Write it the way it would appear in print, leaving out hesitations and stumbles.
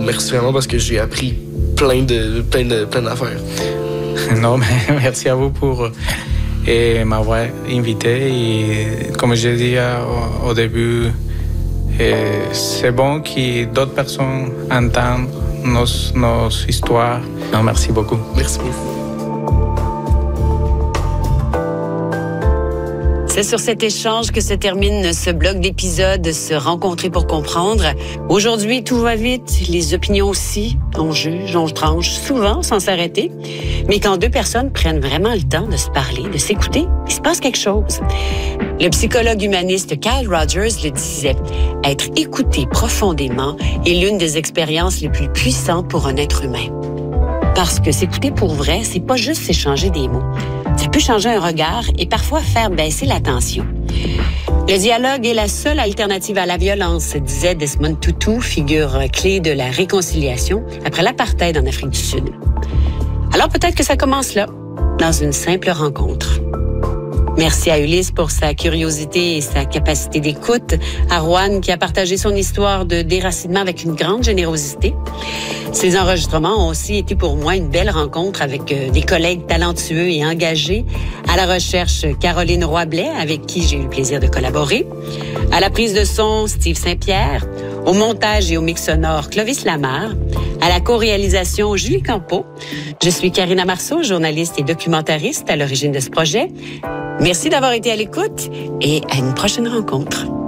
Merci vraiment parce que j'ai appris plein d'affaires. Non, mais merci à vous pour m'avoir invité. Et comme je dit au début, c'est bon que d'autres personnes entendent nos histoires. Non, merci beaucoup. Merci beaucoup. C'est sur cet échange que se termine ce bloc d'épisodes Se rencontrer pour comprendre. Aujourd'hui, tout va vite, les opinions aussi. On juge, on tranche, souvent sans s'arrêter. Mais quand deux personnes prennent vraiment le temps de se parler, de s'écouter, il se passe quelque chose. Le psychologue humaniste Carl Rogers le disait, être écouté profondément est l'une des expériences les plus puissantes pour un être humain. Parce que s'écouter pour vrai, c'est pas juste s'échanger des mots. Ça peut changer un regard et parfois faire baisser la tension. Le dialogue est la seule alternative à la violence, disait Desmond Tutu, figure clé de la réconciliation après l'apartheid en Afrique du Sud. Alors peut-être que ça commence là, dans une simple rencontre. Merci à Ulysse pour sa curiosité et sa capacité d'écoute, à Juan qui a partagé son histoire de déracinement avec une grande générosité. Ces enregistrements ont aussi été pour moi une belle rencontre avec des collègues talentueux et engagés. À la recherche, Caroline Roy-Blais, avec qui j'ai eu le plaisir de collaborer. À la prise de son, Steve Saint-Pierre. Au montage et au mix sonore, Clovis Lamarre. À la co-réalisation, Julie Campeau. Je suis Karina Marceau, journaliste et documentariste à l'origine de ce projet. Merci d'avoir été à l'écoute et à une prochaine rencontre.